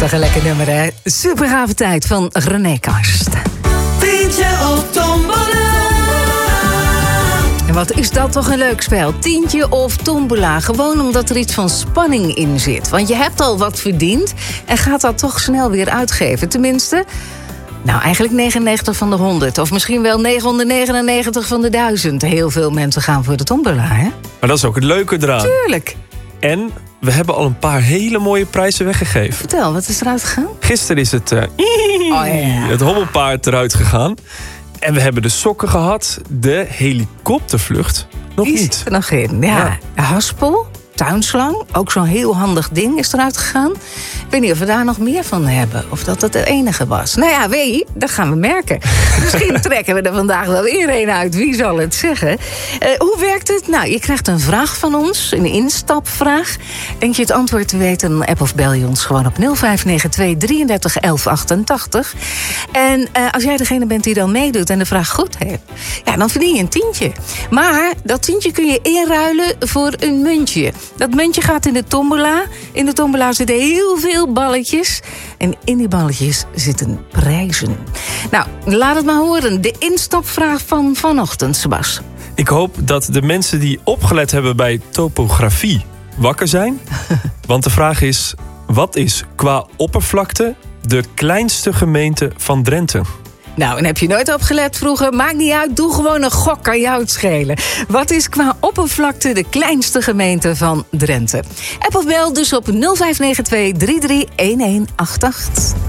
Toch een lekker nummer, hè? Super gave tijd van René Karst. Tientje of tombola. En wat is dat toch een leuk spel? Tientje of tombola. Gewoon omdat er iets van spanning in zit. Want je hebt al wat verdiend en gaat dat toch snel weer uitgeven. Tenminste, nou eigenlijk 99 van de 100. Of misschien wel 999 van de 1000. Heel veel mensen gaan voor de tombola, hè? Maar dat is ook het leuke eraan. Tuurlijk. En we hebben al een paar hele mooie prijzen weggegeven. Vertel, wat is eruit gegaan? Gisteren is het, ja. het hobbelpaard eruit gegaan. En we hebben de sokken gehad. De helikoptervlucht nog Die niet. zit er nog in. Ja. Haspel, tuinslang, ook zo'n heel handig ding is eruit gegaan. Ik weet niet of we daar nog meer van hebben. Of dat het de enige was. Nou ja, weet je, dat gaan we merken. Misschien trekken we er vandaag wel weer een uit. Wie zal het zeggen? Hoe werkt het? Nou, je krijgt een vraag van ons. Een instapvraag. Denk je het antwoord te weten, dan app of bel je ons gewoon op 0592 33 11 88. En als jij degene bent die dan meedoet en de vraag goed heeft, ja, dan verdien je een tientje. Maar dat tientje kun je inruilen voor een muntje. Dat muntje gaat in de tombola. In de tombola zitten heel veel balletjes. En in die balletjes zitten prijzen. Nou, laat het maar horen. De instapvraag van vanochtend, Sebas. Ik hoop dat de mensen die opgelet hebben bij topografie wakker zijn. Want de vraag is, wat is qua oppervlakte de kleinste gemeente van Drenthe? Nou, en heb je nooit opgelet vroeger? Maakt niet uit, doe gewoon een gok, kan jou het schelen. Wat is qua oppervlakte de kleinste gemeente van Drenthe? App of bel dus op 0592 33 1188.